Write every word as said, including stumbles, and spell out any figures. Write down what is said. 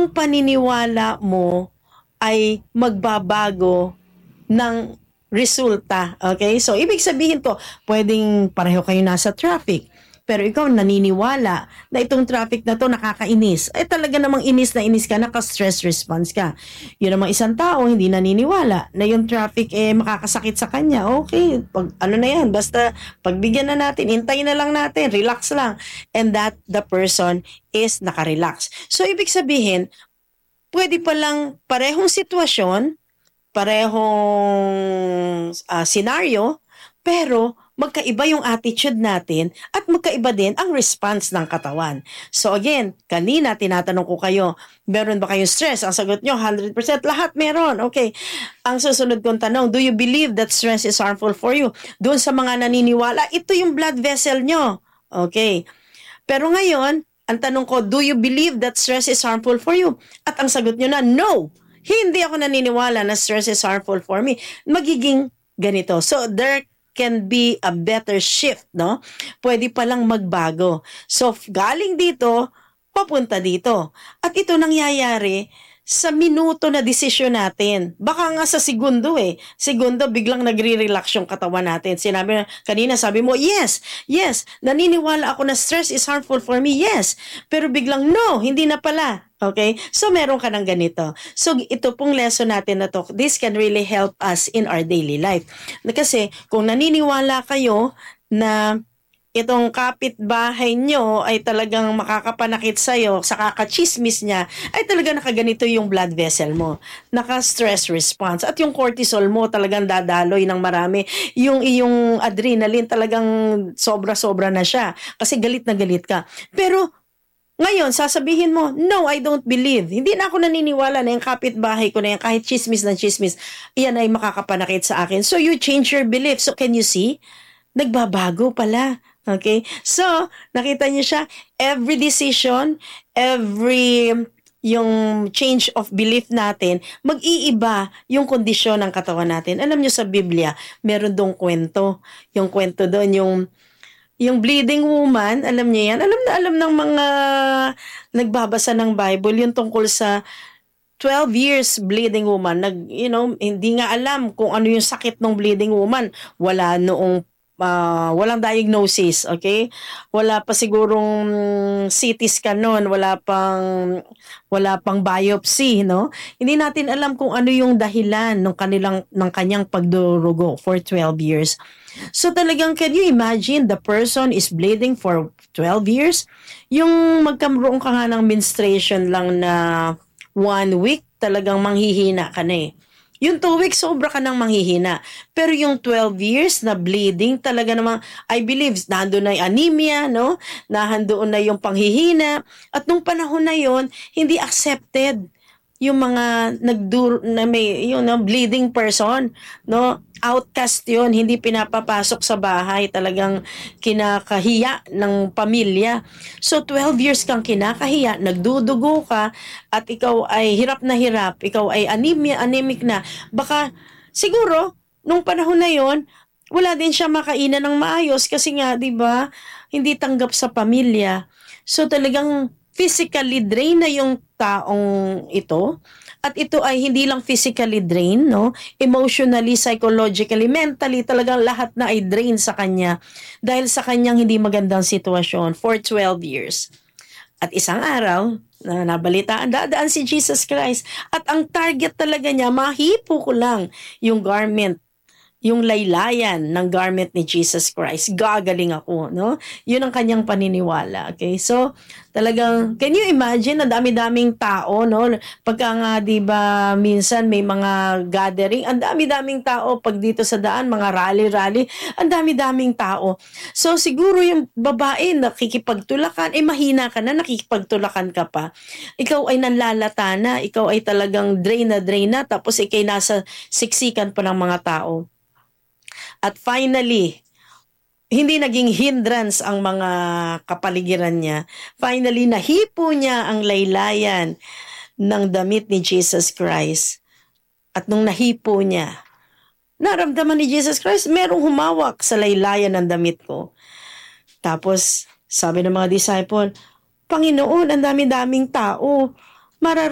yung paniniwala mo ay magbabago ng resulta. Okay? So, ibig sabihin to, pwedeng pareho kayo nasa traffic, pero ikaw naniniwala na itong traffic na to nakakainis. Eh talaga namang inis na inis ka, naka-stress response ka. Yun namang isang tao hindi naniniwala na yung traffic eh makakasakit sa kanya. Okay, pag, ano na yan, basta pagbigyan na natin, hintayin na lang natin, relax lang. And that the person is nakarelax. So, ibig sabihin, pwede palang parehong sitwasyon, parehong uh, scenario, pero magkaiba yung attitude natin at magkaiba din ang response ng katawan. So again, kanina tinatanong ko kayo, meron ba kayong stress? Ang sagot nyo, one hundred percent. Lahat meron. Okay. Ang susunod kong tanong, do you believe that stress is harmful for you? Doon sa mga naniniwala, ito yung blood vessel nyo. Okay. Pero ngayon, ang tanong ko, do you believe that stress is harmful for you? At ang sagot nyo na, no. Hindi ako naniniwala na stress is harmful for me. Magiging ganito. So, there can be a better shift, no? Pwede palang magbago. So, galing dito, papunta dito. At ito nangyayari sa minuto na desisyon natin. Baka nga sa segundo eh. Segundo, biglang nagre-relax yung katawan natin. Sinabi, kanina sabi mo, yes, yes, naniniwala ako na stress is harmful for me, yes. Pero biglang, no, hindi na pala. Okay? So, meron ka ng ganito. So, ito pong lesson natin na to, this can really help us in our daily life. Kasi, kung naniniwala kayo na itong kapitbahay nyo ay talagang makakapanakit sa'yo, sa kakachismis niya, ay talagang nakaganito yung blood vessel mo. Naka-stress response. At yung cortisol mo talagang dadaloy ng marami. Yung iyong adrenaline talagang sobra-sobra na siya. Kasi galit na galit ka. Pero, ngayon, sasabihin mo, no, I don't believe. Hindi na ako naniniwala na yung kapitbahay ko na yan, kahit chismis na chismis, iyan ay makakapanakit sa akin. So, you change your belief. So, can you see? Nagbabago pala. Okay? So, nakita niyo siya, every decision, every yung change of belief natin, mag-iiba yung kondisyon ng katawan natin. Alam niyo sa Biblia, meron dong kwento. Yung kwento doon, yung yung bleeding woman, alam niyo yan? Alam na alam ng mga nagbabasa ng Bible, yung tungkol sa twelve years bleeding woman. Nag, you know, hindi nga alam kung ano yung sakit ng bleeding woman. Wala noong Uh, walang diagnosis, okay? Wala pa sigurong C T scan noon, wala pang wala pang biopsy, no? Hindi natin alam kung ano yung dahilan ng kanilang ng kanyang pagdurugo for twelve years. So talagang, can you imagine the person is bleeding for twelve years? Yung magkaroon ka nga ng menstruation lang na one week, talagang manghihina ka na eh. Yung two weeks, sobra ka nang manghihina. Pero yung twelve years na bleeding, talaga namang, I believe, nandun na yung anemia, no? Nahandoon na yung panghihina. At nung panahon na yon, hindi accepted yung mga nagdur na may yung know, bleeding person, no? Outcast yun, hindi pinapapasok sa bahay, talagang kinakahiya ng pamilya. So twelve years kang kinakahiya, nagdudugo ka, at ikaw ay hirap na hirap, ikaw ay anemia, anemic na. Baka siguro nung panahon na yon, wala din siya makainan ng maayos kasi nga, 'di ba? Hindi tanggap sa pamilya. So talagang physically drain na yung taong ito. At ito ay hindi lang physically drain, no? Emotionally, psychologically, mentally, talagang lahat na ay drain sa kanya dahil sa kanyang hindi magandang sitwasyon for twelve years. At isang araw, na nabalitaan, dadaan si Jesus Christ. At ang target talaga niya, mahipo ko lang yung garment, yung laylayan ng garment ni Jesus Christ. Gagaling ako, no? Yun ang kanyang paniniwala, okay? So, talagang, can you imagine, ang dami-daming tao, no? Pagka nga, di ba, minsan may mga gathering, ang dami-daming tao, pag dito sa daan, mga rally-rally, ang dami-daming tao. So, siguro yung babae, nakikipagtulakan, eh, mahina ka na, nakikipagtulakan ka pa. Ikaw ay nanlalata na, ikaw ay talagang drain na drain na, tapos ikay nasa siksikan pa ng mga tao. At finally, hindi naging hindrance ang mga kapaligiran niya. Finally, nahipo niya ang laylayan ng damit ni Jesus Christ. At nung nahipo niya, naramdaman ni Jesus Christ, merong humawak sa laylayan ng damit ko. Tapos, sabi ng mga disciple, Panginoon, ang dami-daming tao. Mararating